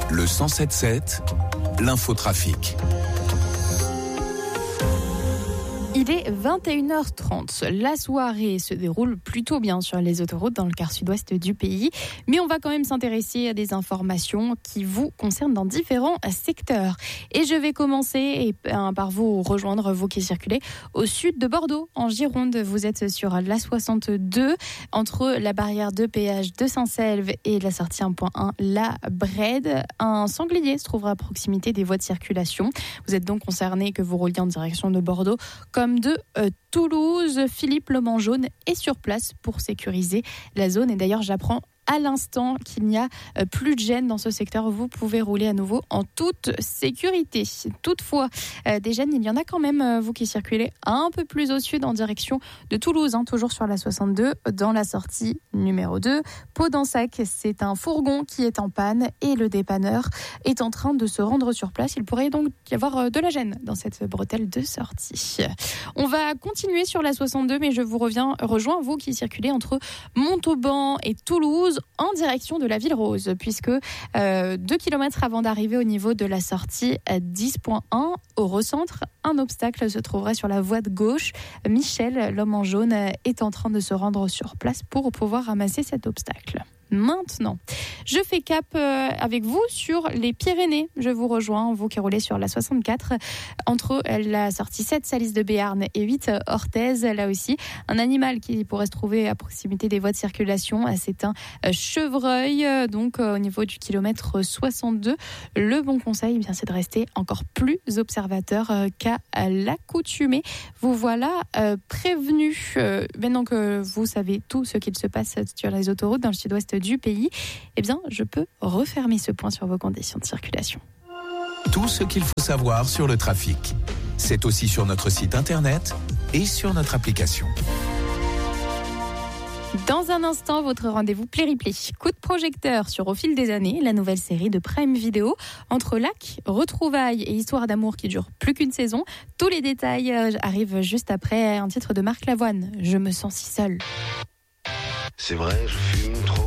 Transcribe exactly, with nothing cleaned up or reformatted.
Le cent sept sept, l'infotrafic. Il est vingt et une heures trente. La soirée se déroule plutôt bien sur les autoroutes dans le quart sud-ouest du pays. Mais on va quand même s'intéresser à des informations qui vous concernent dans différents secteurs. Et je vais commencer par vous rejoindre, vous qui circulez au sud de Bordeaux, en Gironde. Vous êtes sur l'A soixante-deux, entre la barrière de péage de Saint-Selve et la sortie un point un, la Brède. Un sanglier se trouvera à proximité des voies de circulation. Vous êtes donc concerné que vous rouliez en direction de Bordeaux comme de euh, Toulouse. Philippe Lomanjaune est sur place pour sécuriser la zone. Et d'ailleurs, j'apprends à l'instant qu'il n'y a euh, plus de gêne dans ce secteur. Vous pouvez rouler à nouveau en toute sécurité. Toutefois, euh, des gênes, il y en a quand même, euh, vous qui circulez un peu plus au sud en direction de Toulouse, hein, toujours sur la soixante-deux, dans la sortie numéro deux. Pau-d'Ensac, c'est un fourgon qui est en panne et le dépanneur est en train de se rendre sur place. Il pourrait donc y avoir euh, de la gêne dans cette bretelle de sortie. On va continuer sur la soixante-deux, mais je vous reviens, rejoins, vous qui circulez entre Montauban et Toulouse, en direction de la Ville Rose, puisque euh, deux kilomètres avant d'arriver au niveau de la sortie dix point un au recentre, un obstacle se trouverait sur la voie de gauche. Michel, l'homme en jaune, est en train de se rendre sur place pour pouvoir ramasser cet obstacle. Maintenant, je fais cap euh, avec vous sur les Pyrénées. Je vous rejoins, vous qui roulez sur la soixante-quatre, entre la sortie sept, Salis de Béarn, et huit, Orthez. Là aussi, un animal qui pourrait se trouver à proximité des voies de circulation, c'est un chevreuil, donc euh, au niveau du kilomètre soixante-deux. Le bon conseil, eh bien, c'est de rester encore plus observateur euh, qu'à l'accoutumée. Vous voilà euh, prévenu. Euh, maintenant que vous savez tout ce qu'il se passe sur les autoroutes dans le sud-ouest du pays, eh bien, je peux refermer ce point sur vos conditions de circulation. Tout ce qu'il faut savoir sur le trafic, c'est aussi sur notre site internet et sur notre application. Dans un instant, votre rendez-vous Plériplé. Coup de projecteur sur Au fil des années, la nouvelle série de Prime Video. Entre lac, retrouvailles et histoire d'amour qui dure plus qu'une saison, tous les détails arrivent juste après un titre de Marc Lavoine. Je me sens si seule. C'est vrai, je fume trop.